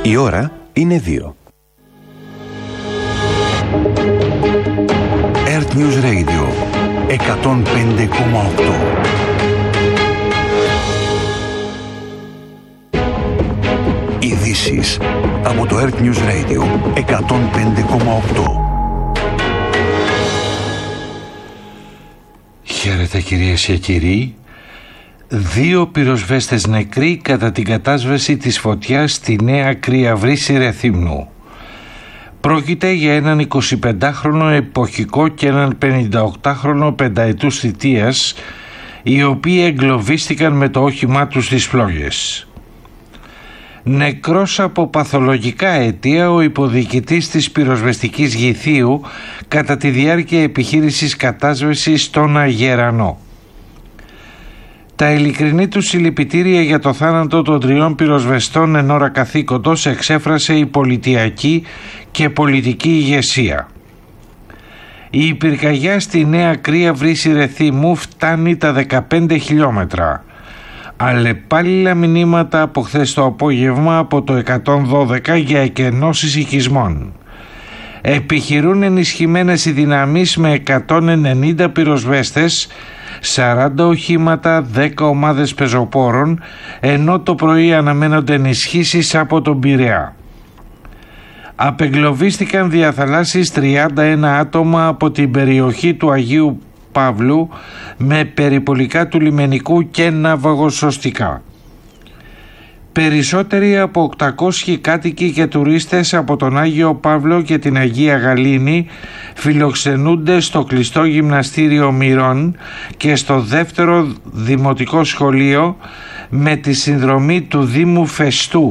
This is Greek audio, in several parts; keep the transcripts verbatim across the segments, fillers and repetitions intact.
Η ώρα είναι δύο. Earth News Radio εκατόν πέντε κόμμα οκτώ. Ειδήσεις από το Earth News Radio εκατόν πέντε κόμμα οκτώ. Χαίρετε κυρίες και κύριοι. Δύο πυροσβέστες νεκροί κατά την κατάσβεση της φωτιάς στη Νέα Κρυαβρύση Ρεθύμνου. Πρόκειται για έναν εικοσιπεντάχρονο εποχικό και έναν πενηνταοκτάχρονο πενταετούς θητείας, οι οποίοι εγκλωβίστηκαν με το όχημά τους στις φλόγες. Νεκρός από παθολογικά αίτια ο υποδιοικητής της πυροσβεστικής Γηθίου κατά τη διάρκεια επιχείρησης κατάσβεσης στον Αγερανό. Τα ειλικρινή του συλληπιτήρια για το θάνατο των τριών πυροσβεστών εν ώρα καθήκοντος εξέφρασε η πολιτιακή και πολιτική ηγεσία. Η πυρκαγιά στη Νέα Κρυαβρύση Ρεθύμνου φτάνει τα δεκαπέντε χιλιόμετρα. Αλλεπάλληλα μηνύματα από χθες το απόγευμα από το εκατόν δώδεκα για εκενώσεις οικισμών. Επιχειρούν ενισχυμένες οι δυνάμεις με εκατόν ενενήντα πυροσβέστες, σαράντα οχήματα, δέκα ομάδες πεζοπόρων, ενώ το πρωί αναμένονται ενισχύσεις από τον Πειραιά. Απεγκλωβίστηκαν διαθαλάσσης τριάντα ένα άτομα από την περιοχή του Αγίου Παύλου με περιπολικά του λιμενικού και ναυαγοσωστικά. Περισσότεροι από οκτακόσιοι κάτοικοι και τουρίστες από τον Άγιο Παύλο και την Αγία Γαλήνη φιλοξενούνται στο κλειστό γυμναστήριο Μυρών και στο δεύτερο δημοτικό σχολείο με τη συνδρομή του Δήμου Φεστού.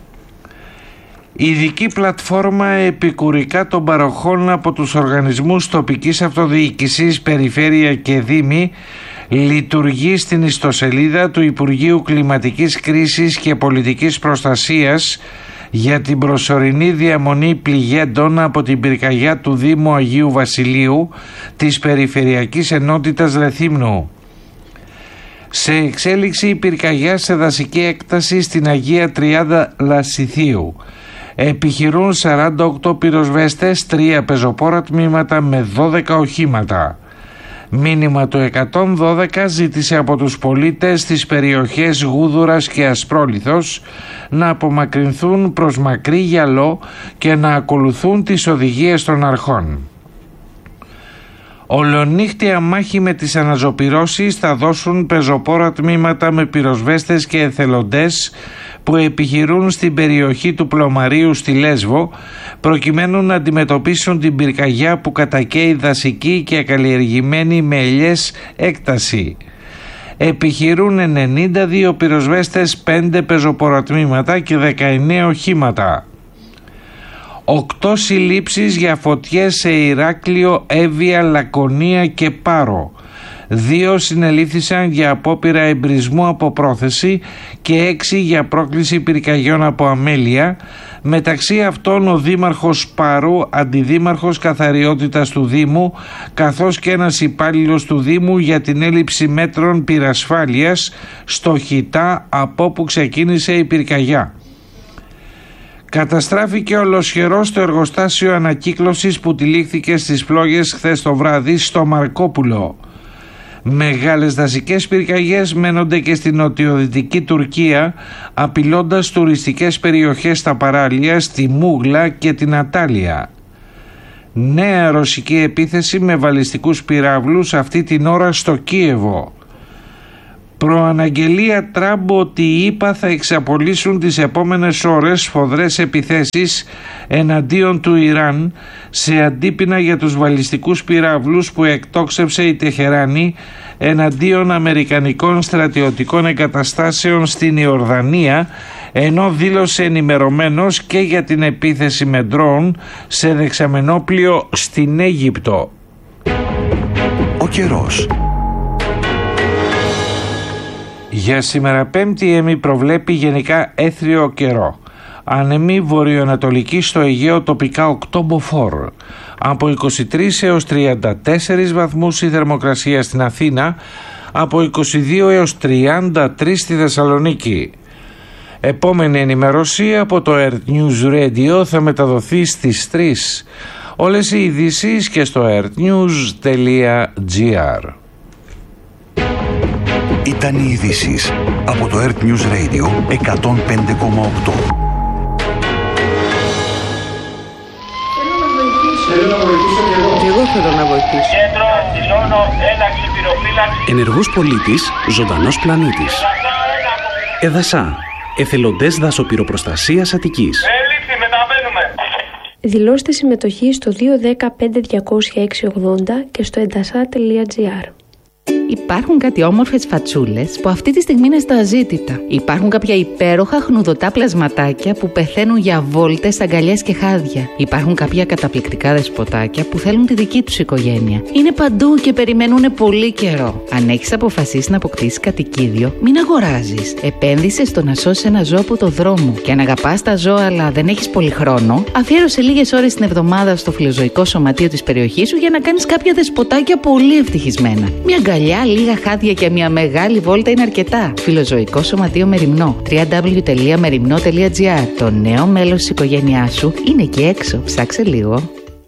Ειδική πλατφόρμα επικουρικά των παροχών από τους οργανισμούς τοπικής αυτοδιοίκησης, περιφέρεια και δήμοι λειτουργεί στην ιστοσελίδα του Υπουργείου Κλιματικής Κρίσης και Πολιτικής Προστασίας για την προσωρινή διαμονή πληγέντων από την πυρκαγιά του Δήμου Αγίου Βασιλείου της Περιφερειακής Ενότητας Ρεθύμνου. Σε εξέλιξη η πυρκαγιά σε δασική έκταση στην Αγία Τριάδα Λασιθίου. Επιχειρούν σαράντα οκτώ πυροσβέστες, τρία πεζοπόρα τμήματα με δώδεκα οχήματα. Μήνυμα το εκατόν δώδεκα ζήτησε από τους πολίτες στις περιοχές Γούδουρας και Ασπρόλιθος να απομακρυνθούν προς μακρύ γυαλό και να ακολουθούν τις οδηγίες των αρχών. Ολονύχτια μάχη με τις αναζωπυρώσεις θα δώσουν πεζοπόρα τμήματα με πυροσβέστες και εθελοντές που επιχειρούν στην περιοχή του Πλωμαρίου στη Λέσβο προκειμένου να αντιμετωπίσουν την πυρκαγιά που κατακαίει δασική και ακαλλιεργημένη με ελιές έκταση. Επιχειρούν ενενήντα δύο πυροσβέστες, πέντε πεζοπορατμήματα και δεκαεννέα οχήματα. Οκτώ συλλήψεις για φωτιές σε Ηράκλειο, Εύβοια, Λακωνία και Πάρο. Δύο συνελήφθησαν για απόπειρα εμπρισμού από πρόθεση και έξι για πρόκληση πυρκαγιών από αμέλεια, μεταξύ αυτών ο δήμαρχος Πάρου, αντιδήμαρχος καθαριότητας του Δήμου, καθώς και ένας υπάλληλος του Δήμου για την έλλειψη μέτρων πυρασφάλειας στο Χιτά από όπου ξεκίνησε η πυρκαγιά. Καταστράφηκε ολοσχερός το εργοστάσιο ανακύκλωσης που τυλίχθηκε στις φλόγες χθες το βράδυ στο Μαρκόπουλο. Μεγάλες δασικές πυρκαγιές μένονται και στην νοτιοδυτική Τουρκία, απειλώντας τουριστικές περιοχές στα παράλια, στη Μούγλα και την Ατάλια. Νέα ρωσική επίθεση με βαλιστικούς πυράβλους αυτή την ώρα στο Κίεβο. Προαναγγελία Τραμπ ότι οι ΗΠΑ θα εξαπολύσουν τις επόμενες ώρες σφοδρές επιθέσεις εναντίον του Ιράν σε αντίπεινα για τους βαλιστικούς πυράβλους που εκτόξευσε η Τεχεράνη εναντίον αμερικανικών στρατιωτικών εγκαταστάσεων στην Ιορδανία, ενώ δήλωσε ενημερωμένος και για την επίθεση με ντρόουν σε δεξαμενόπλιο στην Αίγυπτο. Ο καιρός. Για σήμερα Πέμπτη ΕΜΗ προβλέπει γενικά έθριο καιρό. Ανεμή βορειοανατολική στο Αιγαίο τοπικά οκτώ μποφόρ. Από είκοσι τρεις έως τριάντα τέσσερις βαθμούς η θερμοκρασία στην Αθήνα, από είκοσι δύο έως τριάντα τρεις στη Θεσσαλονίκη. Επόμενη ενημέρωση από το Earth News Radio θα μεταδοθεί στις τρεις. Όλες οι ειδήσεις και στο earthnews τελεία gr. Ήταν οι ειδήσεις από το Earth News Radio εκατόν πέντε κόμμα οκτώ. Θέλω να βοηθήσω και εγώ. Και εγώ θέλω να βοηθήσω. Κέντρο, δηλώνω έναξη πυροφύλαξη. Ενεργός πολίτης, ζωντανός πλανήτης. Εδασά, εθελοντές δασοπυροπροστασίας Αττικής. Έληξη, μεταβαίνουμε. Δηλώστε συμμετοχή στο δύο ένα μηδέν πέντε διακόσια έξι ογδόντα και στο εντασά τελεία gr. Υπάρχουν κάτι όμορφες φατσούλες που αυτή τη στιγμή είναι στα αζήτητα. Υπάρχουν κάποια υπέροχα χνουδωτά πλασματάκια που πεθαίνουν για βόλτες, αγκαλιές και χάδια. Υπάρχουν κάποια καταπληκτικά δεσποτάκια που θέλουν τη δική τους οικογένεια. Είναι παντού και περιμένουν πολύ καιρό. Αν έχεις αποφασίσει να αποκτήσεις κατοικίδιο, μην αγοράζεις. Επένδυσε στο να σώσεις ένα ζώο από το δρόμο. Και αν αγαπάς τα ζώα αλλά δεν έχεις πολύ χρόνο, αφιέρωσε λίγες ώρες την εβδομάδα στο φιλοζωικό σωματείο της περιοχής σου για να κάνεις κάποια δεσποτάκια πολύ ευτυχισμένα. Μια αγκαλιά, λίγα χάδια και μια μεγάλη βόλτα είναι αρκετά. Φιλοζωικό Σωματείο Μεριμνό. double-u double-u double-u τελεία μεριμνό τελεία gr. Το νέο μέλος της οικογένειάς σου είναι εκεί έξω. Ψάξε λίγο.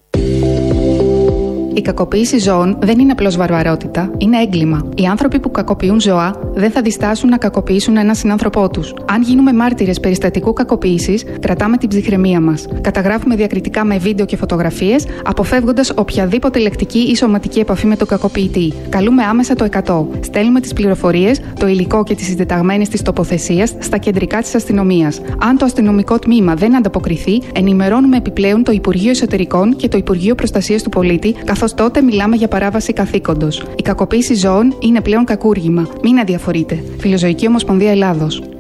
Η κακοποίηση ζώων δεν είναι απλώς βαρβαρότητα, είναι έγκλημα. Οι άνθρωποι που κακοποιούν ζώα δεν θα διστάσουν να κακοποιήσουν έναν συνάνθρωπό τους. Αν γίνουμε μάρτυρες περιστατικού κακοποίησης, κρατάμε την ψυχραιμία μας. Καταγράφουμε διακριτικά με βίντεο και φωτογραφίες, αποφεύγοντας οποιαδήποτε λεκτική ή σωματική επαφή με τον κακοποιητή. Καλούμε άμεσα το εκατό. Στέλνουμε τις πληροφορίες, το υλικό και τις συντεταγμένες της τοποθεσίας στα κεντρικά της αστυνομίας. Αν το αστυνομικό τμήμα δεν ανταποκριθεί, ενημερώνουμε επιπλέον το Υπουργείο Εσωτερικών και το Υπουργείο Προστασίας του Πολίτη, καθώς τότε μιλάμε για παράβαση καθήκοντος. Η κακοποίηση ζώων είναι πλέον κακούργημα. Μην αδιαφορείτε. Φιλοζωική Ομοσπονδία Ελλάδος.